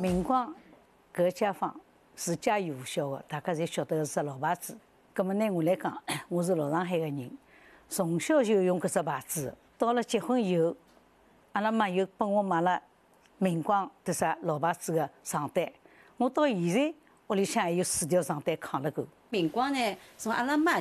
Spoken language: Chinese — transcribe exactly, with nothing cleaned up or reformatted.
明光搿街坊是家喻户晓的，大家侪晓得是只老牌子。葛末呢，我来讲，我是老上海个人，从小就用搿只牌子。到了结婚以后，阿拉妈又拨我买了明光迭啥老牌子个床单，我到现在屋里向还有四条床单扛了够。 明光呢，从阿拉妈